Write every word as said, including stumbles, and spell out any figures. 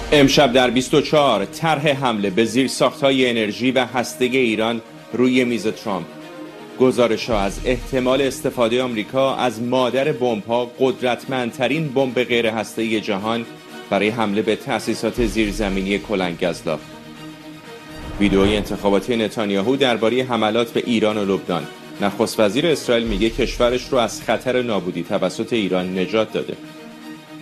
امشب در بیست و چهار طرح حمله به زیرساخت‌های انرژی و هسته ایران روی میز ترامپ. گزارش‌ها از احتمال استفاده آمریکا از مادر بمب‌ها، قدرتمندترین بمب غیر هسته‌ای جهان، برای حمله به تأسیسات زیرزمینی کلنگ‌گزلاف. ویدئوی انتخاباتی نتانیاهو درباره حملات به ایران و لبنان. نخست وزیر اسرائیل میگه کشورش رو از خطر نابودی توسط ایران نجات داده.